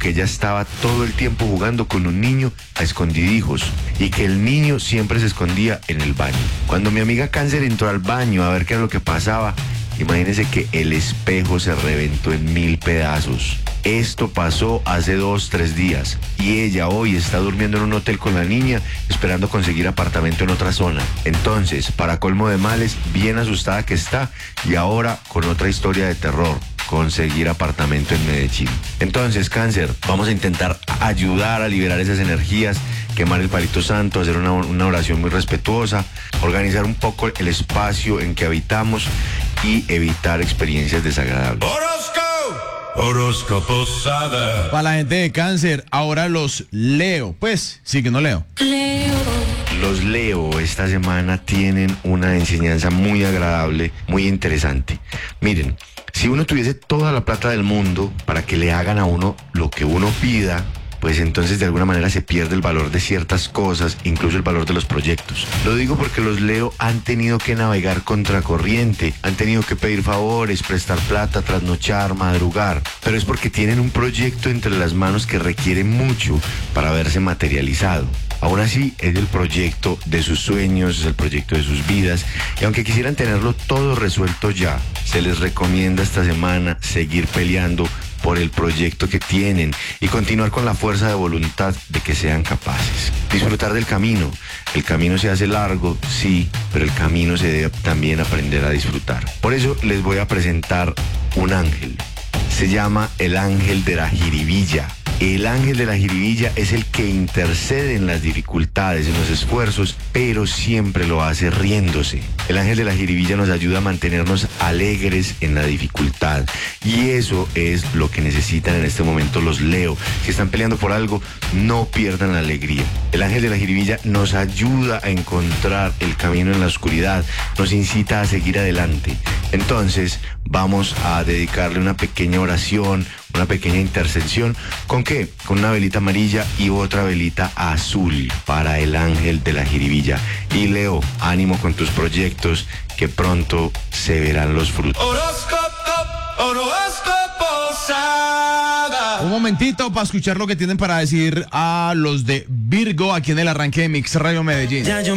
que ella estaba todo el tiempo jugando con un niño a escondidijos y que el niño siempre se escondía en el baño. Cuando mi amiga Cáncer entró al baño a ver qué era lo que pasaba, imagínense que el espejo se reventó en 1000 pedazos. Esto pasó hace 2-3 días y ella hoy está durmiendo en un hotel con la niña esperando conseguir apartamento en otra zona. Entonces, para colmo de males, bien asustada que está y ahora con otra historia de terror: conseguir apartamento en Medellín. Entonces, Cáncer, vamos a intentar ayudar a liberar esas energías, quemar el palito santo, hacer una oración muy respetuosa, organizar un poco el espacio en que habitamos y evitar experiencias desagradables. Horóscopo Sada. Para la gente de Cáncer, ahora los Leo. Pues, sí que no leo. Los Leo esta semana tienen una enseñanza muy agradable, muy interesante. Miren, si uno tuviese toda la plata del mundo para que le hagan a uno lo que uno pida, pues entonces de alguna manera se pierde el valor de ciertas cosas, incluso el valor de los proyectos. Lo digo porque los Leo han tenido que navegar contracorriente, han tenido que pedir favores, prestar plata, trasnochar, madrugar, pero es porque tienen un proyecto entre las manos que requiere mucho para verse materializado. Aún así, es el proyecto de sus sueños, es el proyecto de sus vidas, y aunque quisieran tenerlo todo resuelto ya, se les recomienda esta semana seguir peleando por el proyecto que tienen y continuar con la fuerza de voluntad de que sean capaces. Disfrutar del camino. El camino se hace largo, sí, pero el camino se debe también aprender a disfrutar. Por eso les voy a presentar un ángel. Se llama el ángel de la jiribilla. El ángel de la jiribilla es el que intercede en las dificultades, en los esfuerzos, pero siempre lo hace riéndose. El ángel de la jiribilla nos ayuda a mantenernos alegres en la dificultad. Y eso es lo que necesitan en este momento los Leo. Si están peleando por algo, no pierdan la alegría. El ángel de la jiribilla nos ayuda a encontrar el camino en la oscuridad, nos incita a seguir adelante. Entonces, vamos a dedicarle una pequeña oración, una pequeña intercesión. ¿Con qué? Con una velita amarilla y otra velita azul para el ángel de la jiribilla. Y Leo, ánimo con tus proyectos, que pronto se verán los frutos. Horóscopo Sada. Un momentito para escuchar lo que tienen para decir a los de Virgo aquí en el arranque de Mix Radio Medellín.